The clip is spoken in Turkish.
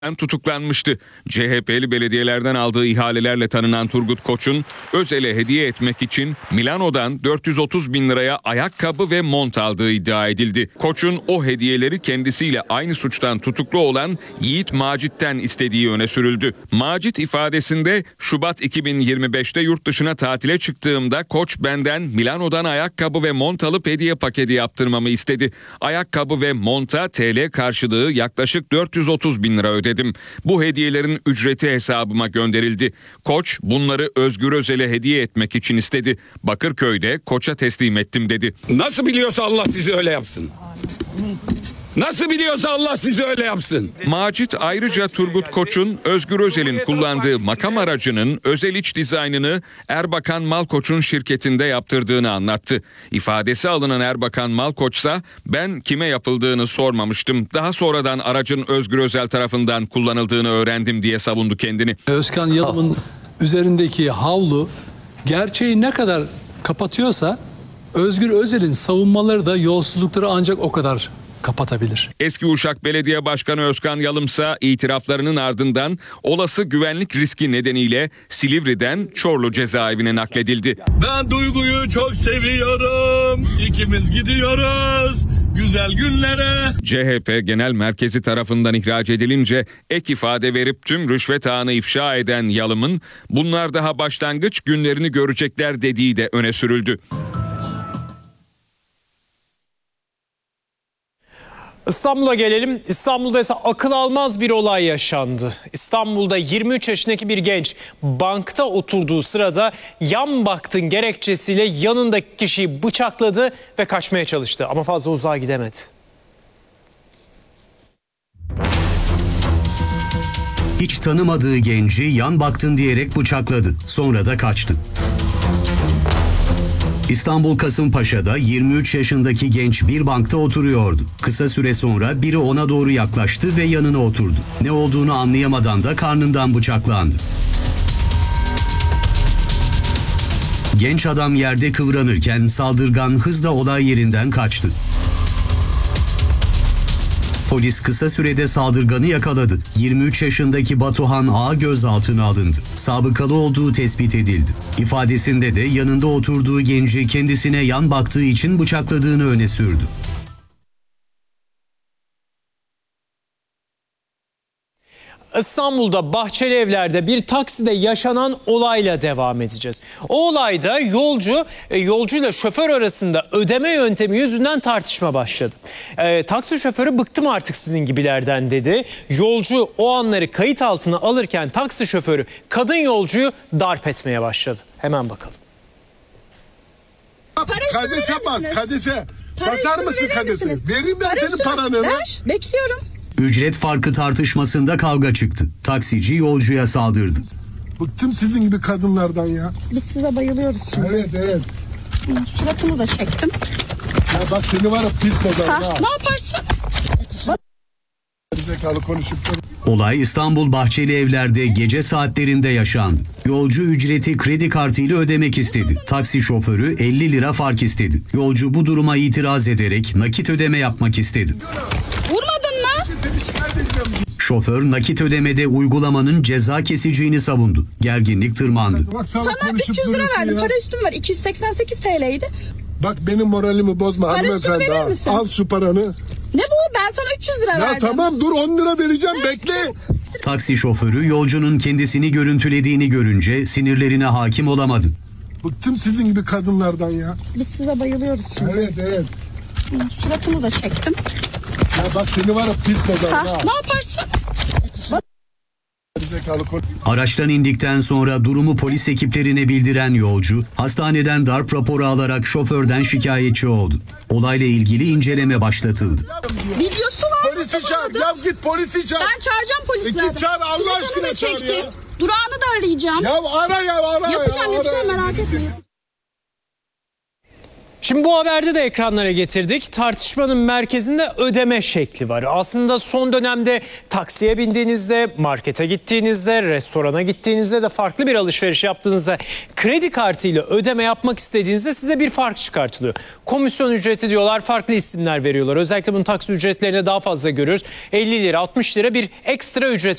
tutuklanmıştı. CHP'li belediyelerden aldığı ihalelerle tanınan Turgut Koç'un Özel'e hediye etmek için Milano'dan 430 bin liraya ayakkabı ve mont aldığı iddia edildi. Koç'un o hediyeleri kendisiyle aynı suçtan tutuklu olan Yiğit Macit'ten istediği öne sürüldü. Macit ifadesinde Şubat 2025'te yurt dışına tatile çıktığımda Koç benden Milano'dan ayakkabı ve mont alıp hediye paketi yaptırmamı istedi. Ayakkabı ve monta TL karşılığı yaklaşık 430 bin lira ödedim. Bu hediyelerin ücreti hesabıma gönderildi. Koç bunları Özgür Özel'e hediye etmek için istedi. Bakırköy'de Koç'a teslim ettim dedi. Nasıl biliyorsa Allah sizi öyle yapsın. Nasıl biliyorsa Allah sizi öyle yapsın. Macit ayrıca Turgut Koç'un Özgür Özel'in kullandığı makam aracının özel iç dizaynını Erbakan Malkoç'un şirketinde yaptırdığını anlattı. İfadesi alınan Erbakan Malkoç'sa ben kime yapıldığını sormamıştım. Daha sonradan aracın Özgür Özel tarafından kullanıldığını öğrendim diye savundu kendini. Özkan Yalım'ın üzerindeki havlu gerçeği ne kadar kapatıyorsa Özgür Özel'in savunmaları da yolsuzlukları ancak o kadar kapatabilir. Eski Uşak Belediye Başkanı Özkan Yalımsa itiraflarının ardından olası güvenlik riski nedeniyle Silivri'den Çorlu cezaevine nakledildi. Ben Duygu'yu çok seviyorum. İkimiz gidiyoruz güzel günlere. CHP Genel Merkezi tarafından ihraç edilince ek ifade verip tüm rüşvet ağını ifşa eden Yalım'ın bunlar daha başlangıç, günlerini görecekler dediği de öne sürüldü. İstanbul'a gelelim. İstanbul'da ise akıl almaz bir olay yaşandı. İstanbul'da 23 yaşındaki bir genç bankta oturduğu sırada yan baktın gerekçesiyle yanındaki kişiyi bıçakladı ve kaçmaya çalıştı. Ama fazla uzağa gidemedi. Hiç tanımadığı genci yan baktın diyerek bıçakladı. Sonra da kaçtı. İstanbul Kasımpaşa'da 23 yaşındaki genç bir bankta oturuyordu. Kısa süre sonra biri ona doğru yaklaştı ve yanına oturdu. Ne olduğunu anlayamadan da karnından bıçaklandı. Genç adam yerde kıvranırken saldırgan hızla olay yerinden kaçtı. Polis kısa sürede saldırganı yakaladı. 23 yaşındaki Batuhan A gözaltına alındı. Sabıkalı olduğu tespit edildi. İfadesinde de yanında oturduğu genci kendisine yan baktığı için bıçakladığını öne sürdü. İstanbul'da Bahçelievler'de bir takside yaşanan olayla devam edeceğiz. O olayda yolcuyla şoför arasında ödeme yöntemi yüzünden tartışma başladı. Taksi şoförü bıktım artık sizin gibilerden dedi. Yolcu o anları kayıt altına alırken taksi şoförü kadın yolcuyu darp etmeye başladı. Hemen bakalım. Kadese bas, kadese. Basar mısın kadese? Vereyim ben senin paranı. Ver, bekliyorum. Ücret farkı tartışmasında kavga çıktı. Taksici yolcuya saldırdı. Bıktım sizin gibi kadınlardan ya. Biz size bayılıyoruz şimdi. Evet. Suratını da çektim. Ya bak seni var ya pis bozar. Ne yaparsın? Zekalı konuşup Olay İstanbul Bahçelievler'de gece saatlerinde yaşandı. Yolcu ücreti kredi kartıyla ödemek istedi. Taksi şoförü 50 lira fark istedi. Yolcu bu duruma itiraz ederek nakit ödeme yapmak istedi. Vurmadın mı? Şoför nakit ödemede uygulamanın ceza keseceğini savundu. Gerginlik tırmandı. Sana 300 lira verdim. Para üstüm var. 288 TL'ydi. Bak benim moralimi bozma hanımefendi. verir misin? Al şu paranı. Ne bu? Ben sana 300 lira verdim. Ya tamam dur 10 lira vereceğim bekle. Taksi şoförü yolcunun kendisini görüntülediğini görünce sinirlerine hakim olamadı. Bıktım sizin gibi kadınlardan ya. Biz size bayılıyoruz şimdi. Evet. Suratını da çektim. Ya bak seni var ya pis bozar. Ne yaparsın? Araçtan indikten sonra durumu polis ekiplerine bildiren yolcu, hastaneden darp raporu alarak şoförden şikayetçi oldu. Olayla ilgili inceleme başlatıldı. Videosu var. Polisi çağır. Ya git polisi çağır. Ben çağıracağım polisleri. Git çağır Allah aşkına çağır ya. Durağını da arayacağım. Ya ara. Yapacağım merak etmeyin. Şimdi bu haberde de ekranlara getirdik. Tartışmanın merkezinde ödeme şekli var. Aslında son dönemde taksiye bindiğinizde, markete gittiğinizde, restorana gittiğinizde de farklı bir alışveriş yaptığınızda kredi kartıyla ödeme yapmak istediğinizde size bir fark çıkartılıyor. Komisyon ücreti diyorlar, farklı isimler veriyorlar. Özellikle bunu taksi ücretlerine daha fazla görüyoruz. 50 lira, 60 lira bir ekstra ücret